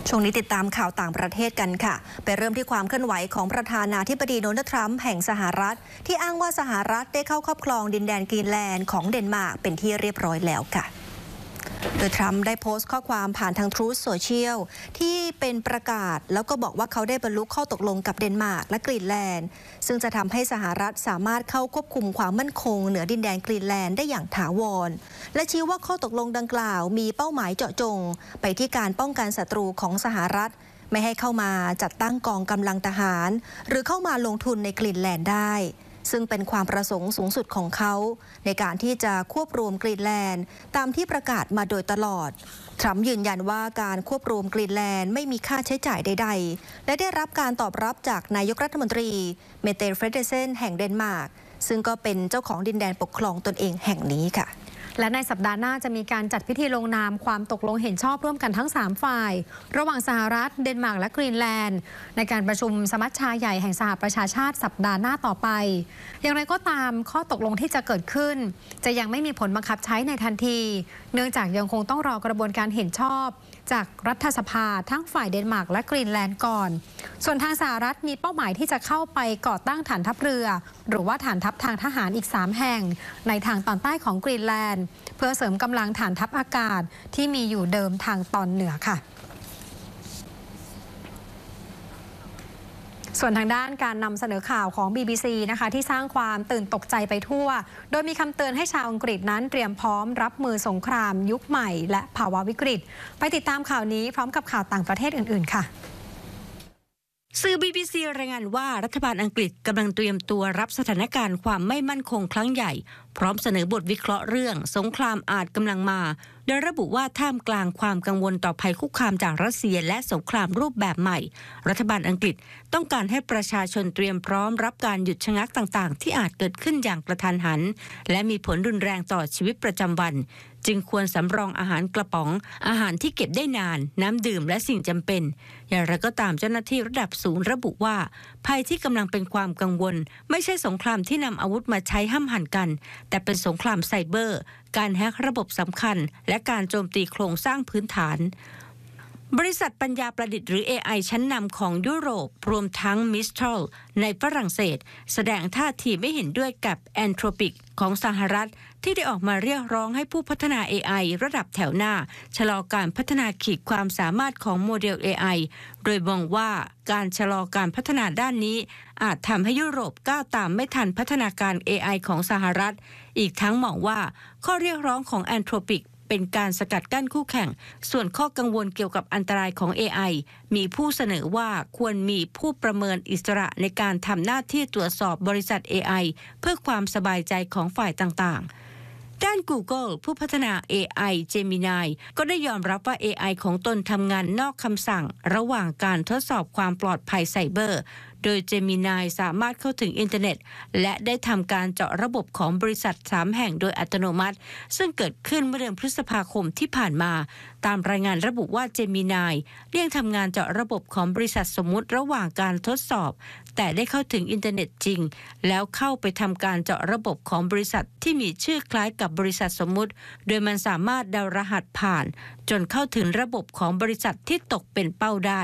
ช่วงนี้ติดตามข่าวต่างประเทศกันค่ะไปเริ่มที่ความเคลื่อนไหวของประธานาธิบดีโดนัลด์ทรัมป์แห่งสหรัฐที่อ้างว่าสหรัฐได้เข้าครอบครองดินแดนกรีนแลนด์ของเดนมาร์กเป็นที่เรียบร้อยแล้วค่ะโดยทรัมป์ได้โพสต์ข้อความผ่านทาง Truth Social ที่เป็นประกาศแล้วก็บอกว่าเขาได้บรรลุข้อตกลงกับเดนมาร์กและกรีนแลนด์ซึ่งจะทำให้สหรัฐสามารถเข้าควบคุมความมั่นคงเหนือดินแดนกรีนแลนด์ได้อย่างถาวรและชี้ว่าข้อตกลงดังกล่าวมีเป้าหมายเจาะจงไปที่การป้องกันศัตรูของสหรัฐไม่ให้เข้ามาจัดตั้งกองกำลังทหารหรือเข้ามาลงทุนในกรีนแลนด์ได้ซึ่งเป็นความประสงค์สูงสุดของเขาในการที่จะควบรวมกรีนแลนด์ตามที่ประกาศมาโดยตลอดทรัมป์ยืนยันว่าการควบรวมกรีนแลนด์ไม่มีค่าใช้จ่ายใดๆและได้รับการตอบรับจากนายกรัฐมนตรีเมเตเฟรเดเซนแห่งเดนมาร์กซึ่งก็เป็นเจ้าของดินแดนปกครองตนเองแห่งนี้ค่ะและในสัปดาห์หน้าจะมีการจัดพิธีลงนามความตกลงเห็นชอบร่วมกันทั้ง3ฝ่ายระหว่างสหรัฐเดนมาร์กและกรีนแลนด์ในการประชุมสมัชชาใหญ่แห่งสหประชาชาติสัปดาห์หน้าต่อไปอย่างไรก็ตามข้อตกลงที่จะเกิดขึ้นจะยังไม่มีผลบังคับใช้ในทันทีเนื่องจากยังคงต้องรอกระบวนการเห็นชอบจากรัฐสภาทั้งฝ่ายเดนมาร์กและกรีนแลนด์ก่อนส่วนทางสหรัฐมีเป้าหมายที่จะเข้าไปก่อตั้งฐานทัพเรือหรือว่าฐานทัพทางทหารอีก3แห่งในทางตอนใต้ของกรีนแลนด์เพื่อเสริมกำลังฐานทัพอากาศที่มีอยู่เดิมทางตอนเหนือค่ะส่วนทางด้านการนำเสนอข่าวของ BBC นะคะที่สร้างความตื่นตกใจไปทั่วโดยมีคำเตือนให้ชาวอังกฤษนั้นเตรียมพร้อมรับมือสงครามยุคใหม่และภาวะวิกฤตไปติดตามข่าวนี้พร้อมกับข่าวต่างประเทศอื่นๆค่ะสื่อ BBC รายงานว่ารัฐบาลอังกฤษกำลังเตรียมตัวรับสถานการณ์ความไม่มั่นคงครั้งใหญ่พร้อมเสนอบทวิเคราะห์เรื่องสงครามอาจกำลังมาโดยระบุว่าท่ามกลางความกังวลต่อภัยคุกคามจากรัสเซียและสงครามรูปแบบใหม่รัฐบาลอังกฤษต้องการให้ประชาชนเตรียมพร้อมรับการหยุดชะงักต่างๆที่อาจเกิดขึ้นอย่างกระทันหันและมีผลรุนแรงต่อชีวิตประจำวันจึงควรสำรองอาหารกระป๋องอาหารที่เก็บได้นานน้ำดื่มและสิ่งจำเป็นอย่างไรก็ตามเจ้าหน้าที่ระดับสูงระบุว่าภัยที่กำลังเป็นความกังวลไม่ใช่สงครามที่นำอาวุธมาใช้ห้ำหั่นกันแต่เป็นสงครามไซเบอร์การแฮกระบบสำคัญและการโจมตีโครงสร้างพื้นฐานบริษัทปัญญาประดิษฐ์หรือ AI ชั้นนำของยุโรปรวมทั้ง Mistral ในฝรั่งเศสแสดงท่าทีไม่เห็นด้วยกับ Anthropic ของสหรัฐที่ได้ออกมาเรียกร้องให้ผู้พัฒนา AI ระดับแถวหน้าชะลอการพัฒนาขีดความสามารถของโมเดล AI โดยมองว่าการชะลอการพัฒนาด้านนี้อาจทำให้ยุโรปก้าวตามไม่ทันพัฒนาการ AI ของสหรัฐอีกทั้งมองว่าข้อเรียกร้องของ Anthropicเป็นการสกัดกั้นคู่แข่งส่วนข้อกังวลเกี่ยวกับอันตรายของ AI มีผู้เสนอว่าควรมีผู้ประเมินอิสระในการทำหน้าที่ตรวจสอบบริษัท AI เพื่อความสบายใจของฝ่ายต่างๆด้าน Google ผู้พัฒนา AI Gemini ก็ได้ยอมรับว่า AI ของตนทำงานนอกคำสั่งระหว่างการทดสอบความปลอดภัยไซเบอร์โดย Gemini สามารถเข้าถึงอินเทอร์เน็ตและได้ทำการเจาะระบบของบริษัท3แห่งโดยอัตโนมัติซึ่งเกิดขึ้นเมื่อเดือนพฤษภาคมที่ผ่านมาตามรายงานระบุว่า Gemini เลี่ยงทำงานเจาะระบบของบริษัทสมมุติระหว่างการทดสอบแต่ได้เข้าถึงอินเทอร์เน็ตจริงแล้วเข้าไปทำการเจาะระบบของบริษัทที่มีชื่อคล้ายกับบริษัทสมมุติโดยมันสามารถเดารหัสผ่านจนเข้าถึงระบบของบริษัทที่ตกเป็นเป้าได้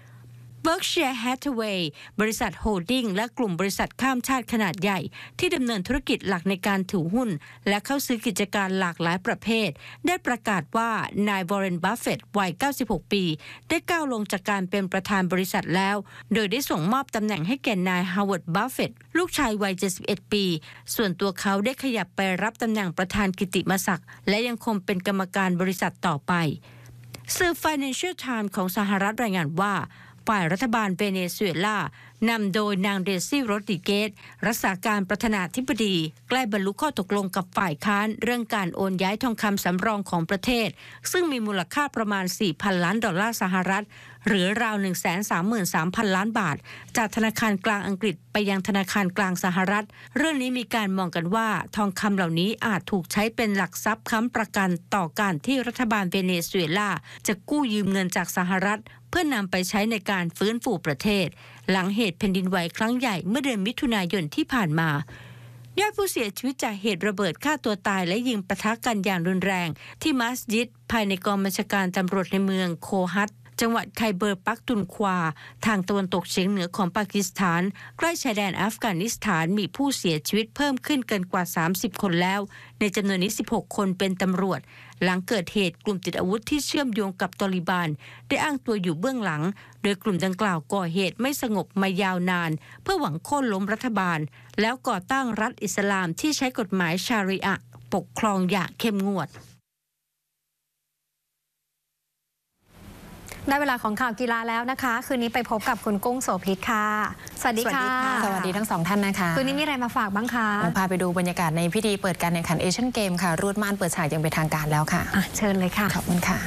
Berkshire Hathaway บริษัทโฮลดิ้งและกลุ่มบริษัทข้ามชาติขนาดใหญ่ที่ดำเนินธุรกิจหลักในการถือหุ้นและเข้าซื้อกิจการหลากหลายประเภทได้ประกาศว่านายวอร์เรน บัฟเฟตต์วัย 96 ปีได้ก้าวลงจากการเป็นประธานบริษัทแล้วโดยได้ส่งมอบตำแหน่งให้แก่นายฮาวเวิร์ด บัฟเฟตต์ลูกชายวัย 71 ปีส่วนตัวเขาได้ขยับไปรับตำแหน่งประธานกิตติมศักดิ์และยังคงเป็นกรรมการบริษัทต่อไปสื่อ Financial Times ของสหรัฐรายงานว่าฝ่ายรัฐบาลเวเนซุเอลานำโดยนางเดซี่โรดริเกสรักษาการประธานาธิบดีใกล้บรรลุข้อตกลงกับฝ่ายค้านเรื่องการโอนย้ายทองคำสำรองของประเทศซึ่งมีมูลค่าประมาณ 4,000 ล้านดอลลาร์สหรัฐหรือราว 133,000 ล้านบาทจากธนาคารกลางอังกฤษไปยังธนาคารกลางสหรัฐเรื่องนี้มีการมองกันว่าทองคำเหล่านี้อาจถูกใช้เป็นหลักทรัพย์ค้ำประกันต่อการที่รัฐบาลเวเนซุเอลาจะกู้ยืมเงินจากสหรัฐเพื่อนำไปใช้ในการฟื้นฟูประเทศหลังเหตุแผ่นดินไหวครั้งใหญ่เมื่อเดือนมิถุนายนที่ผ่านมายอดผู้เสียชีวิตจากเหตุระเบิดฆ่าตัวตายและยิงปะทะกันอย่างรุนแรงที่มัสยิดภายในกองบัญชาการตำรวจในเมืองโคฮัตจังหวัดไคเบอร์ปักตุนควาทางตะวันตกเฉียงเหนือของปากีสถานใกล้ชายแดนอัฟกานิสถานมีผู้เสียชีวิตเพิ่มขึ้นเกินกว่า30คนแล้วในจำนวนนี้16คนเป็นตำรวจหลังเกิดเหตุกลุ่มติดอาวุธที่เชื่อมโยงกับตอลิบานได้อ้างตัวอยู่เบื้องหลังโดยกลุ่มดังกล่าวก่อเหตุไม่สงบมายาวนานเพื่อหวังโค่นล้มรัฐบาลแล้วก่อตั้งรัฐอิสลามที่ใช้กฎหมายชาริอะห์ปกครองอย่างเข้มงวดได้เวลาของข่าวกีฬาแล้วนะคะคืนนี้ไปพบกับคุณกุ้งโสภิตค่ะสวัสดีค่ะสวัสดีทั้งสองท่านนะคะคืนนี้มีอะไรมาฝากบ้างคะพาไปดูบรรยากาศในพิธีเปิดการแข่งขันเอเชียนเกมค่ะรูดม่านเปิดฉากอย่างเป็นทางการแล้วค่ะเชิญเลยค่ะขอบคุณค่ะ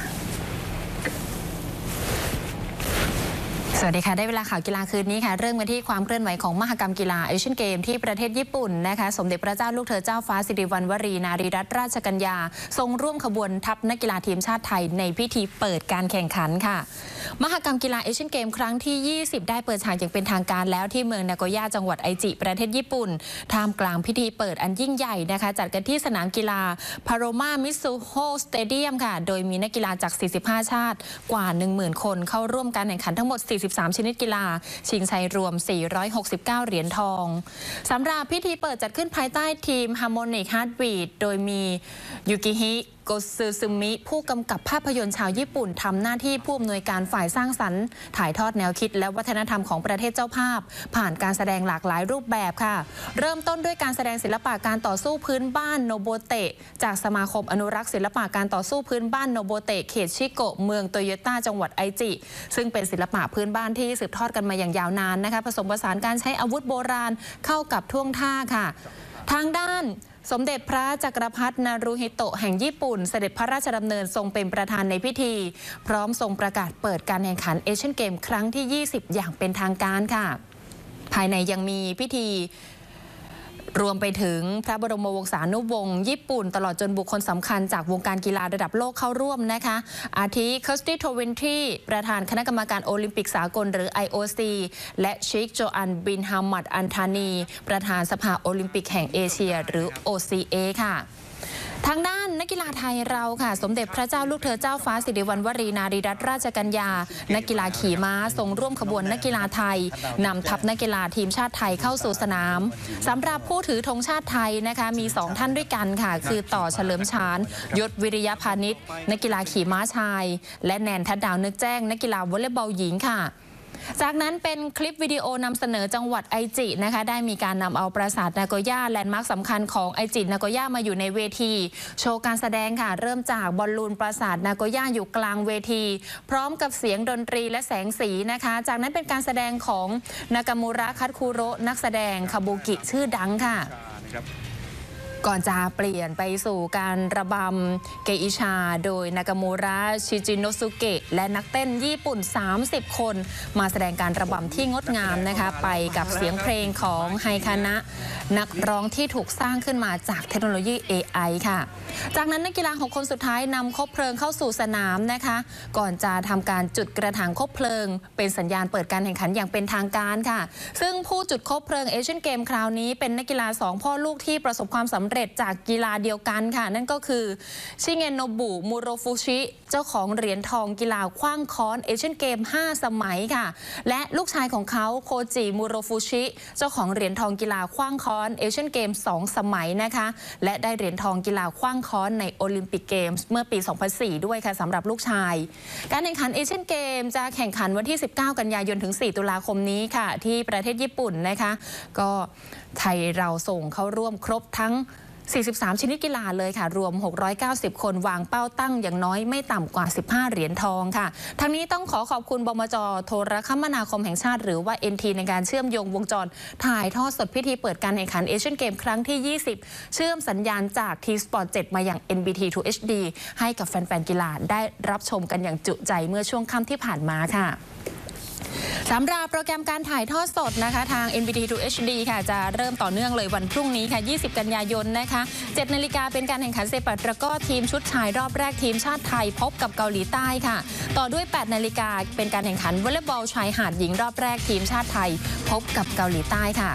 สวัสดีค่ะได้เวลาข่าวกีฬาคืนนี้ค่ะเริ่มกันที่ความเคลื่อนไหวของมหกรรมกีฬาเอเชียนเกมที่ประเทศญี่ปุ่นนะคะสมเด็จพระเจ้าลูกเธอเจ้าฟ้าสิริวัณวรีนารีรัตนราชกัญญาทรงร่วมขบวนทัพนักกีฬาทีมชาติไทยในพิธีเปิดการแข่งขันค่ะมหกรรมกีฬาเอเชียนเกมครั้งที่20ได้เปิดฉากอย่างเป็นทางการแล้วที่เมืองนาโกย่าจังหวัดไอจิประเทศญี่ปุ่นท่ามกลางพิธีเปิดอันยิ่งใหญ่นะคะจัดกันที่สนามกีฬาพาโรมามิซุโฮสเตเดียมค่ะโดยมีนักกีฬาจาก45ชาติกว่า 10,000 คนเข้าร่วมการแข่งขันทั้งหมด43ชนิดกีฬาชิงชัยรวม469เหรียญทองสำหรับพิธีเปิดจัดขึ้นภายใต้ทีม Harmonic Heartbeat โดยมียูกิฮิโกซึซึมิผู้กำกับภาพยนตร์ชาวญี่ปุ่นทำหน้าที่ผู้อำนวยการฝ่ายสร้างสรรค์ถ่ายทอดแนวคิดและวัฒนธรรมของประเทศเจ้าภาพผ่านการแสดงหลากหลายรูปแบบค่ะเริ่มต้นด้วยการแสดงศิลปะการต่อสู้พื้นบ้านโนโบเตะจากสมาคมอนุรักษ์ศิลปะการต่อสู้พื้นบ้านโนโบเตะเขตชิโกะเมืองโตโยต้าจังหวัดไอจิซึ่งเป็นศิลปะพื้นบ้านที่สืบทอดกันมาอย่างยาวนานนะคะผสมผสานการใช้อาวุธโบราณเข้ากับท่วงท่าค่ะทางด้านสมเด็จพระจักรพรรดินารูฮิโตะแห่งญี่ปุ่นเสด็จพระราชดำเนินทรงเป็นประธานในพิธีพร้อมทรงประกาศเปิดการแข่งขันเอเชียนเกมครั้งที่20อย่างเป็นทางการค่ะภายในยังมีพิธีรวมไปถึงพระบรมวงศานุวงศ์ญี่ปุ่นตลอดจนบุคคลสำคัญจากวงการกีฬาระดับโลกเข้าร่วมนะคะอาทิเคิร์สตี้โทเวนทรีประธานคณะกรรมการโอลิมปิกสากลหรือ IOC และเชคโจอันบินฮามัดอันธานีประธานสภาโอลิมปิกแห่งเอเชียหรือ OCA ค่ะทางด้านนักกีฬาไทยเราค่ะสมเด็จพระเจ้าลูกเธอเจ้าฟ้าสิริวัณวรีนารีรัตนราชกัญญานักกีฬาขี่ม้าทรงร่วมขบวนนักกีฬาไทยนำทัพนักกีฬาทีมชาติไทยเข้าสู่สนามสำหรับผู้ถือธงชาติไทยนะคะมี2ท่านด้วยกันค่ะคือต่อเฉลิมฉานยศวิริยพานิชนักกีฬาขี่ม้าชายและแนนทัดดาวนึกแจ้งนักกีฬาวอลเลย์บอลหญิงค่ะจากนั้นเป็นคลิปวิดีโอนำเสนอจังหวัดไอจินะคะได้มีการนำเอาปราสาทนาโกย่าแลนด์มาร์คสำคัญของไอจินาโกย่ามาอยู่ในเวทีโชว์การแสดงค่ะเริ่มจากบอลลูนปราสาทนาโกย่าอยู่กลางเวทีพร้อมกับเสียงดนตรีและแสงสีนะคะจากนั้นเป็นการแสดงของนากามูระคัตคุโระนักแสดงคาบุกิชื่อดังค่ะก่อนจะเปลี่ยนไปสู่การระบำเกอิชาโดยนากามูระชิจิโนสุเกะและนักเต้นญี่ปุ่น30คนมาแสดงการระบำที่งดงามนะคะไปกับเสียงเพลงของไฮคานะนักร้องที่ถูกสร้างขึ้นมาจากเทคโนโลยี AI ค่ะจากนั้นนักกีฬา6คนสุดท้ายนำคบเพลิงเข้าสู่สนามนะคะก่อนจะทำการจุดกระถางคบเพลิงเป็นสัญญาณเปิดการแข่งขันอย่างเป็นทางการค่ะซึ่งผู้จุดคบเพลิงเอเชียนเกมคราวนี้เป็นนักกีฬา2พ่อลูกที่ประสบความสำเร็จจากกีฬาเดียวกันค่ะนั่นก็คือชิเงโนบุมูโรฟุชิเจ้าของเหรียญทองกีฬาขว้างค้อนเอเชียนเกม5สมัยค่ะและลูกชายของเขาโคจิมูโรฟุชิเจ้าของเหรียญทองกีฬาขว้างค้อนเอเชียนเกม2สมัยนะคะและได้เหรียญทองกีฬาขว้างค้อนในโอลิมปิกเกมส์เมื่อปี 2004 ด้วยค่ะสำหรับลูกชายการแข่งขันเอเชียนเกมจะแข่งขันวันที่19กันยายนถึง4ตุลาคมนี้ค่ะที่ประเทศญี่ปุ่นนะคะก็ไทยเราส่งเข้าร่วมครบทั้ง43ชนิดกีฬาเลยค่ะรวม690คนวางเป้าตั้งอย่างน้อยไม่ต่ำกว่า15เหรียญทองค่ะทั้งนี้ต้องขอขอบคุณบมจ.โทรคมนาคมแห่งชาติหรือว่า NT ในการเชื่อมโยงวงจรถ่ายทอดสดพิธีเปิดการแข่งขันเอเชียนเกมครั้งที่20เชื่อมสัญญาณจาก T-Sport 7 มาอย่าง NBT 2 HD ให้กับแฟนๆกีฬาได้รับชมกันอย่างจุใจเมื่อช่วงค่ำที่ผ่านมาค่ะสำหรับโปรแกรมการถ่ายทอดสดนะคะทาง NBT 2 HD ค่ะจะเริ่มต่อเนื่องเลยวันพรุ่งนี้ค่ะ20กันยายนนะคะ7 นาฬิกาเป็นการแข่งขันเซปัตะกร้อทีมชุดชายรอบแรกทีมชาติไทยพบกับเกาหลีใต้ค่ะต่อด้วย8 นาฬิกาเป็นการแข่งขันวอลเลย์บอลชายหาดหญิงรอบแรกทีมชาติไทยพบกับเกาหลีใต้ค่ะ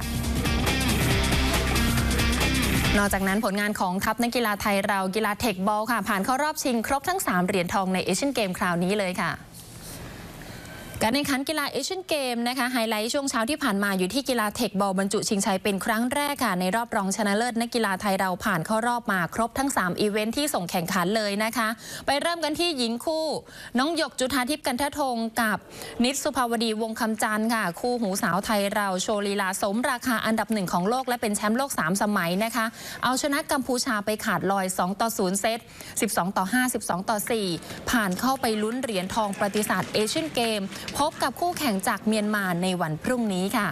นอกจากนั้นผลงานของทัพนักกีฬาไทยเรากีฬาเทคบอลค่ะผ่านเข้ารอบชิงครบทั้ง3เหรียญทองในเอเชียนเกมคราวนี้เลยค่ะการแข่งขันกีฬาเอเชียนเกมนะคะไฮไลท์ช่วงเช้าที่ผ่านมาอยู่ที่กีฬาเทคบอลบรรจุชิงชัยเป็นครั้งแรกค่ะในรอบรองชนะเลิศนักกีฬาไทยเราผ่านเข้ารอบมาครบทั้ง3อีเวนท์ที่ส่งแข่งขันเลยนะคะไปเริ่มกันที่หญิงคู่น้องหยกจุฑาทิพย์กันทธงกับนิชสุภาวดีวงคำจันทร์ค่ะคู่หูสาวไทยเราโชว์ลีลาสมราคาอันดับ1ของโลกและเป็นแชมป์โลก3สมัยนะคะเอาชนะกัมพูชาไปขาดลอย2-0เซต12-5 12-4ผ่านเข้าไปลุ้นเหรียญทองประวัติศาสตร์เอเชียนเกมพบกับคู่แข่งจากเมียนมาในวันพรุ่งนี้ค่ะ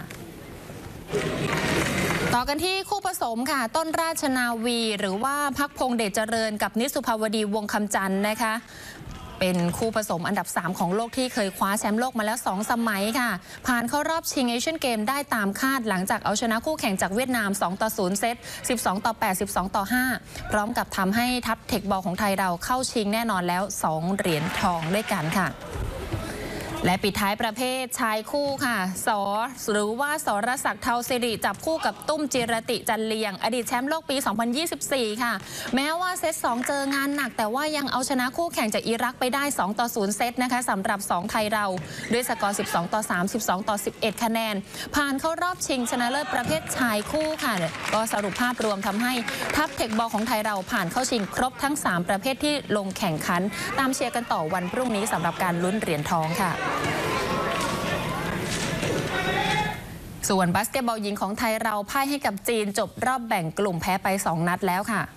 ต่อกันที่คู่ผสมค่ะต้นราชนาวีหรือว่าภักพงษ์เดชเจริญกับนิชสุภาวดีวงคำจันทร์นะคะเป็นคู่ผสมอันดับ3ของโลกที่เคยคว้าแชมป์โลกมาแล้ว2สมัยค่ะผ่านเข้ารอบชิงเอเชียนเกมได้ตามคาดหลังจากเอาชนะคู่แข่งจากเวียดนาม2-0เซต12-8 12-5พร้อมกับทำให้ทัพเทคบอลของไทยเราเข้าชิงแน่นอนแล้ว2เหรียญทองด้วยกันค่ะและปิดท้ายประเภทชายคู่ค่ะหรือว่าสรศักดิ์เทาสิริจับคู่กับตุ้มจิรติจันเลียงอดีตแชมป์โลกปี 2024 ค่ะแม้ว่าเซต2เจองานหนักแต่ว่ายังเอาชนะคู่แข่งจากอิรักไปได้2-0เซตนะคะสำหรับ2ไทยเราด้วยสกอร์12-3 12-11คะแนนผ่านเข้ารอบชิงชนะเลิศประเภทชายคู่ค่ะก็สรุปภาพรวมทำให้ทัพเทคบอลของไทยเราผ่านเข้าชิงครบทั้ง3ประเภทที่ลงแข่งขันตามเชียร์กันต่อวันพรุ่งนี้สำหรับการลุ้นเหรียญทองค่ะส่วนบาสเกตบอลหญิงของไทยเราพ่ายให้กับจีนจบรอบแบ่งกลุ่มแพ้ไป2นัดแล้วค่ะ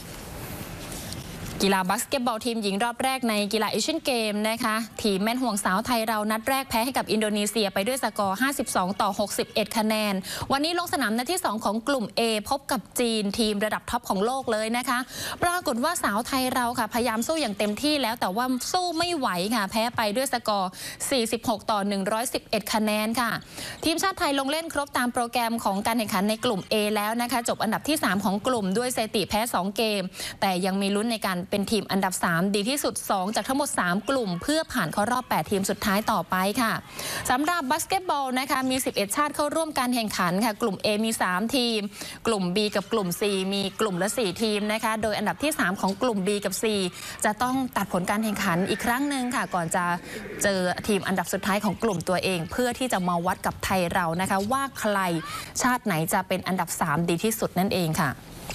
กีฬาบาสเกตบอลทีมหญิงรอบแรกในกีฬาเอเชียนเกมนะคะทีมแม่นห่วงสาวไทยเรานัดแรกแพ้ให้กับอินโดนีเซียไปด้วยสกอร์52-61คะแนนวันนี้ลงสนามนัดที่2ของกลุ่ม A พบกับจีนทีมระดับท็อปของโลกเลยนะคะปรากฏว่าสาวไทยเราค่ะพยายามสู้อย่างเต็มที่แล้วแต่ว่าสู้ไม่ไหวค่ะแพ้ไปด้วยสกอร์46-111คะแนนค่ะทีมชาติไทยลงเล่นครบตามโปรแกรมของการแข่งขันในกลุ่ม A แล้วนะคะจบอันดับที่3ของกลุ่มด้วยสถิติแพ้2เกมแต่ยังมีลุ้นในการเป็นทีมอันดับ3ดีที่สุด2จากทั้งหมด3กลุ่มเพื่อผ่านเข้ารอบ8ทีมสุดท้ายต่อไปค่ะสำหรับบาสเกตบอลนะคะมี11ชาติเข้าร่วมการแข่งขันค่ะกลุ่ม A มี3ทีมกลุ่ม B กับกลุ่ม C มีกลุ่มละ4ทีมนะคะโดยอันดับที่3ของกลุ่ม B กับ C จะต้องตัดผลการแข่งขันอีกครั้งหนึ่งค่ะก่อนจะเจอทีมอันดับสุดท้ายของกลุ่มตัวเองเพื่อที่จะมาวัดกับไทยเรานะคะว่าใครชาติไหนจะเป็นอันดับ3ดีที่สุดนั่นเองค่ะ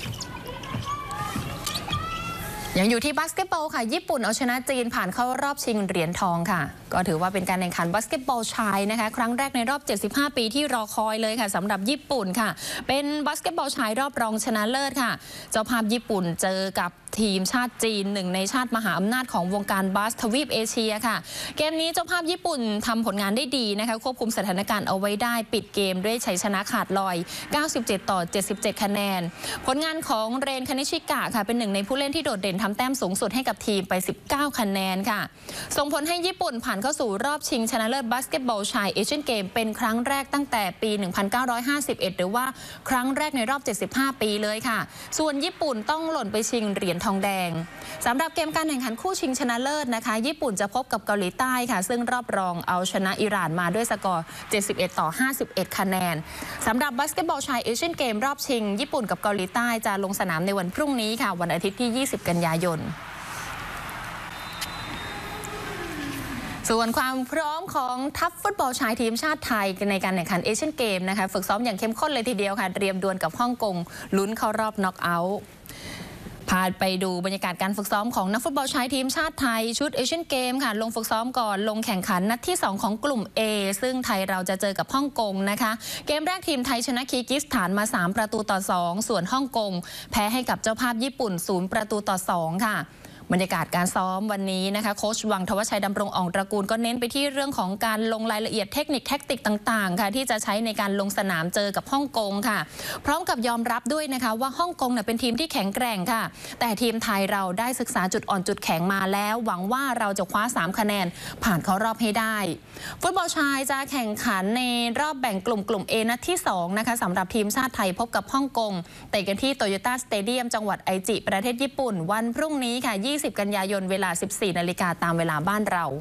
ยังอยู่ที่บาสเกตบอลค่ะญี่ปุ่นเอาชนะจีนผ่านเข้ารอบชิงเหรียญทองค่ะก็ถือว่าเป็นการแข่งขันบาสเกตบอลชายนะคะครั้งแรกในรอบ75ปีที่รอคอยเลยค่ะสำหรับญี่ปุ่นค่ะเป็นบาสเกตบอลชายรอบรองชนะเลิศค่ะเจ้าภาพญี่ปุ่นเจอกับทีมชาติจีนหนึ่งในชาติมหาอำนาจของวงการบาสทวีปเอเชียค่ะเกมนี้เจ้าภาพญี่ปุ่นทำผลงานได้ดีนะคะควบคุมสถานการณ์เอาไว้ได้ปิดเกมด้วยชัยชนะขาดลอย97-77คะแนนผลงานของเรนคานิชิกะค่ะเป็นหนึ่งในผู้เล่นที่โดดเด่นทำแต้มสูงสุดให้กับทีมไป19คะแนนค่ะส่งผลให้ญี่ปุ่นผ่านเข้าสู่รอบชิงชนะเลิศบาสเกตบอลชายเอเชียนเกมเป็นครั้งแรกตั้งแต่ปี1951หรือว่าครั้งแรกในรอบ75ปีเลยค่ะส่วนญี่ปุ่นต้องหล่นไปชิงเหรียญทองแดงสำหรับเกมการแข่งขันคู่ชิงชนะเลิศนะคะญี่ปุ่นจะพบกับเกาหลีใต้ค่ะซึ่งรอบรองเอาชนะอิหร่านมาด้วยสกอร์71-51คะแนนสำหรับบาสเกตบอลชายเอเชียนเกมรอบชิงญี่ปุ่นกับเกาหลีใต้จะลงสนามในวันพรุ่งนี้ค่ะวันอาทิตย์ที่20กันยายนส่วนความพร้อมของทัพฟุตบอลชายทีมชาติไทยในการแข่งขันเอเชียนเกมนะคะฝึกซ้อมอย่างเข้มข้นเลยทีเดียวค่ะเตรียมดวลกับฮ่องกงลุ้นเข้ารอบน็อกเอาท์พาไปดูบรรยากาศการฝึกซ้อมของนักฟุตบอลชายทีมชาติไทยชุดเอเชียนเกมค่ะลงฝึกซ้อมก่อนลงแข่งขันนัดที่2ของกลุ่ม A ซึ่งไทยเราจะเจอกับฮ่องกงนะคะเกมแรกทีมไทยชนะคีร์กิสถานมา3-2ส่วนฮ่องกงแพ้ให้กับเจ้าภาพญี่ปุ่น0-2ค่ะบรรยากาศการซ้อมวันนี้นะคะโค้ชวังทวชัยดำรงอ่องตระกูลก็เน้นไปที่เรื่องของการลงรายละเอียดเทคนิคแท็กติกต่างๆค่ะที่จะใช้ในการลงสนามเจอกับฮ่องกงค่ะพร้อมกับยอมรับด้วยนะคะว่าฮ่องกงเป็นทีมที่แข็งแกร่งค่ะแต่ทีมไทยเราได้ศึกษาจุดอ่อนจุดแข็งมาแล้วหวังว่าเราจะคว้า3คะแนนผ่านเข้ารอบให้ได้ฟุตบอลชายจะแข่งขันในรอบแบ่งกลุ่ม A นัดที่2นะคะสำหรับทีมชาติไทยพบกับฮ่องกงเตะกันที่โตโยต้าสเตเดียมจังหวัดไอจิประเทศญี่ปุ่นวันพรุ่งนี้ค่ะ20กันยายนเวลา 14 นาฬิกาตามเวลาบ้านเรา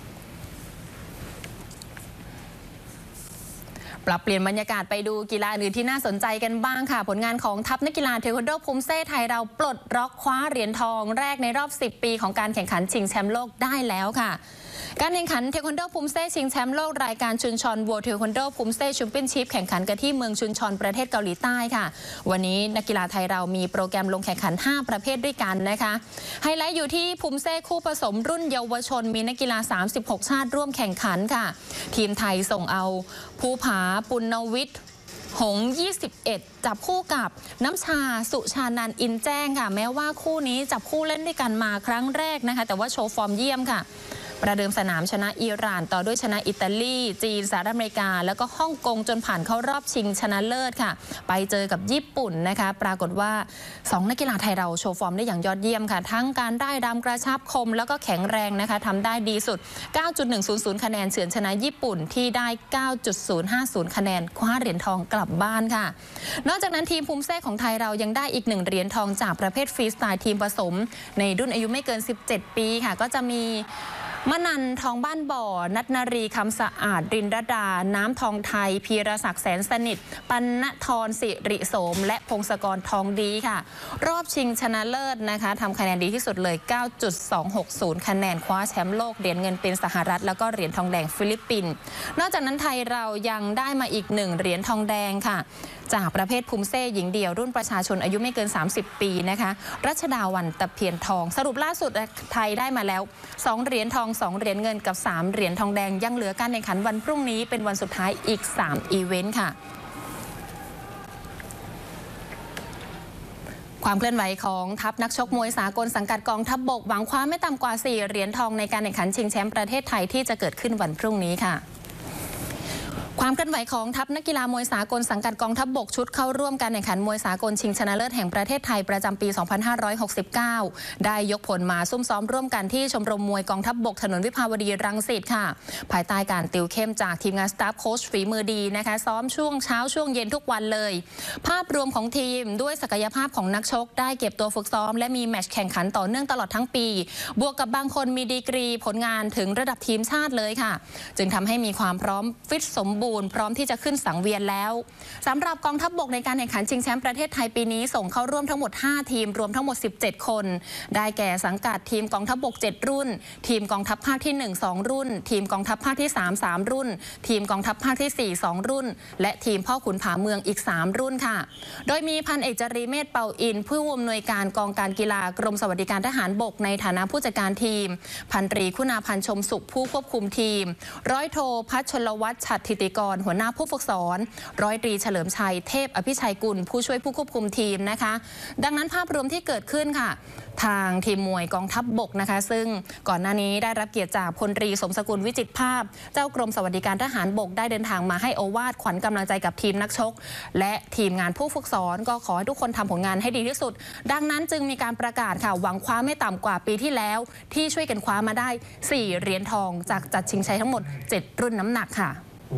ปรับเปลี่ยนบรรยากาศไปดูกีฬาอื่นที่น่าสนใจกันบ้างค่ะผลงานของทัพนักกีฬาเทควันโดภูมิเซ่ไทยเราปลดล็อกคว้าเหรียญทองแรกในรอบ10ปีของการแข่งขันชิงแชมป์โลกได้แล้วค่ะการแข่งขันเทควันโดภูมิเซ่ชิงแชมป์โลกรายการชุนชอนวัวเทควันโดภูมิเซ่แชมเปี้ยนชิพแข่งขันกันที่เมืองชุนชอนประเทศเกาหลีใต้ค่ะวันนี้นักกีฬาไทยเรามีโปรแกรมลงแข่งขัน5ประเภทด้วยกันนะคะไฮไลท์อยู่ที่ภูมิเซ่คู่ผสมรุ่นเยาวชนมีนักกีฬา36ชาติร่วมแข่งขันค่ะทีมไทยส่งเอาภูผาปุณณวิทย์หง21จับคู่กับน้ำชาสุชานันท์อินแจ้งค่ะแม้ว่าคู่นี้จับคู่เล่นด้วยกันมาครั้งแรกนะคะแต่ว่าโชว์ฟอร์มเยี่ยมค่ะประเดิมสนามชนะอิหร่านต่อด้วยชนะอิตาลีจีนสหรัฐอเมริกาแล้วก็ฮ่องกงจนผ่านเข้ารอบชิงชนะเลิศค่ะไปเจอกับญี่ปุ่นนะคะปรากฏว่า2นักกีฬาไทยเราโชว์ฟอร์มได้อย่างยอดเยี่ยมค่ะทั้งการได้ดำกระชับคมแล้วก็แข็งแรงนะคะทำได้ดีสุด 9.100 คะแนนเฉือนชนะญี่ปุ่นที่ได้ 9.050 คะแนนคว้าเหรียญทองกลับบ้านค่ะนอกจากนั้นทีมภูมิเซ่ของไทยเรายังได้อีก1เหรียญทองจากประเภทฟรีสไตล์ทีมผสมในรุ่นอายุไม่เกิน17ปีค่ะก็จะมีมนันทองบ้านบ่อนัทนารีคำสะอาดรินรดาน้ำทองไทยพีรศักดิ์แสนสนิทปัณณธรสิริโสมและพงศกรทองดีค่ะรอบชิงชนะเลิศนะคะทำคะแนนดีที่สุดเลย 9.260 คะแนนคว้าแชมป์โลกเหรียญเงินเป็นสหรัฐแล้วก็เหรียญทองแดงฟิลิปปินส์นอกจากนั้นไทยเรายังได้มาอีก1เหรียญทองแดงค่ะจากประเภทภูมิเซ่หญิงเดี่ยวรุ่นประชาชนอายุไม่เกิน30ปีนะคะรัชดาวันตะเพียนทองสรุปล่าสุดไทยได้มาแล้ว2เหรียญทอง2เหรียญเงินกับ3เหรียญทองแดงยังเหลือการแข่งขันวันพรุ่งนี้เป็นวันสุดท้ายอีก3อีเวนต์ค่ะความเคลื่อนไหวของทัพนักชกมวยสากลสังกัดกองทัพบกหวังคว้าไม่ต่ำกว่า4เหรียญทองในการแข่งขันชิงแชมป์ประเทศไทยที่จะเกิดขึ้นวันพรุ่งนี้ค่ะความเคลื่อนไหวของทัพนักกีฬามวยสากลสังกัดกองทัพบกชุดเข้าร่วมการแข่งขันมวยสากลชิงชนะเลิศแห่งประเทศไทยประจำปี 2569 ได้ยกผลมาซุ่มซ้อมร่วมกันที่ชมรมมวยกองทัพบกถนนวิภาวดีรังสิตค่ะภายใต้การติวเข้มจากทีมงานสตาฟโค้ชฝีมือดีนะคะซ้อมช่วงเช้าช่วงเย็นทุกวันเลยภาพรวมของทีมด้วยศักยภาพของนักชกได้เก็บตัวฝึกซ้อมและมีแมตช์แข่งขันต่อเนื่องตลอดทั้งปีบวกกับบางคนมีดีกรีผลงานถึงระดับทีมชาติเลยค่ะจึงทำให้มีความพร้อมฟิตสมบูรณ์พร้อมที่จะขึ้นสังเวียนแล้วสำหรับกองทัพบกในการแข่งขันชิงแชมป์ประเทศไทยปีนี้ส่งเข้าร่วมทั้งหมด5ทีมรวมทั้งหมด17คนได้แก่สังกัดทีมกองทัพบก7รุ่นทีมกองทัพภาคที่1 2รุ่นทีมกองทัพภาคที่3 3รุ่นทีมกองทัพภาคที่4 2รุ่นและทีมพ่อขุนผาเมืองอีก3รุ่นค่ะโดยมีพันเอกจรีเมธเป่าอินผู้อำนวยการกองการกีฬากรมสวัสดิการทหารบกในฐานะผู้จัดการทีมพันตรีคุณาพันธ์ชมสุขผู้ควบคุมทีมร้อยโทพัชชลวัฒน์ฉัตรธิติกรหัวหน้าผู้ฝึกสอนร้อยตรีเฉลิมชัยเทพอภิชัยกุลผู้ช่วยผู้ควบคุมทีมนะคะดังนั้นภาพรวมที่เกิดขึ้นค่ะทางทีมมวยกองทัพบกนะคะซึ่งก่อนหน้านี้ได้รับเกียรติจากพลตรีสมสกุลวิจิตรภาพเจ้ากรมสวัสดิการทหารบกได้เดินทางมาให้โอวาทขวัญกำลังใจกับทีมนักชกและทีมงานผู้ฝึกสอนก็ขอให้ทุกคนทำผลงานให้ดีที่สุดดังนั้นจึงมีการประกาศค่ะหวังคว้าไม่ต่ำกว่าปีที่แล้วที่ช่วยกันคว้ามาได้4เหรียญทองจากจัดชิงชัยทั้งหมด7รุ่นน้ำหนักค่ะ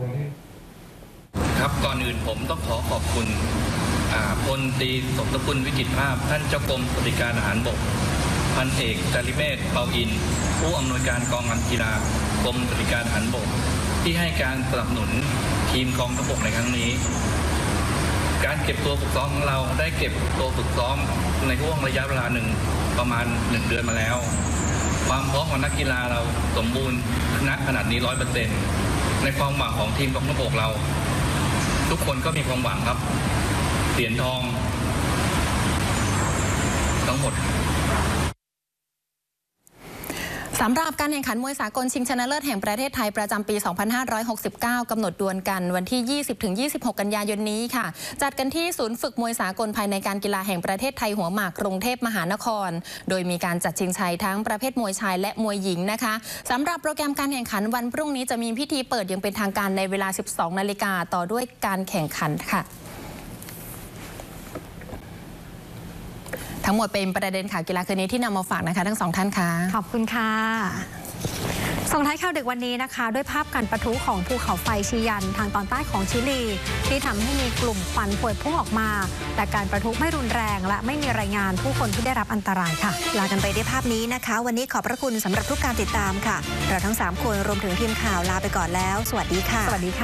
ครับก่อนอื่นผมต้องขอขอบคุณพลตรีสมสกุลวิจิตรภาพท่านเจ้ากรมสวัสดิการทหารบกพันเอกจริเมธเป่าอินผู้อำนวยการกองการกีฬากรมสวัสดิการทหารบกที่ให้การสนับสนุนทีมกองทัพบกในครั้งนี้การเก็บตัวฝึกซ้อมของเราได้เก็บตัวฝึกซ้อมในช่วงระยะเวลาหนึ่งประมาณ1 เดือนมาแล้วความพร้อมของนักกีฬาเราสมบูรณ์ณขนาดนี้ 100% ในความหวังของทีมกองทัพบกเราทุกคนก็มีความหวังครับเหรียญทองทั้งหมดสำหรับการแข่งขันมวยสากลชิงชนะเลิศแห่งประเทศไทยประจำปี 2569 กำหนดดวลกันวันที่ 20-26 กันยายนนี้ค่ะจัดกันที่ศูนย์ฝึกมวยสากลภายในการกีฬาแห่งประเทศไทยหัวหมากกรุงเทพมหานครโดยมีการจัดชิงชัยทั้งประเภทมวยชายและมวยหญิงนะคะสำหรับโปรแกรมการแข่งขันวันพรุ่งนี้จะมีพิธีเปิดอย่างเป็นทางการในเวลา 12 นาฬิกาต่อด้วยการแข่งขันค่ะทั้งหมดเป็นประเด็นข่าวกีฬาคืนนี้ที่นำมาฝากนะคะทั้ง2ท่านค่ะขอบคุณค่ะส่งท้ายข่าวดึกวันนี้นะคะด้วยภาพการประทุของภูเขาไฟชียันทางตอนใต้ของชิลีที่ทำให้มีกลุ่มควันพวยพุ่งออกมาแต่การประทุไม่รุนแรงและไม่มีรายงานผู้คนที่ได้รับอันตรายค่ะลากันไปด้วยภาพนี้นะคะวันนี้ขอบพระคุณสำหรับทุกการติดตามค่ะเราทั้ง3คนรวมถึงทีมข่าวลาไปก่อนแล้วสวัสดีค่ะสวัสดีค่ะ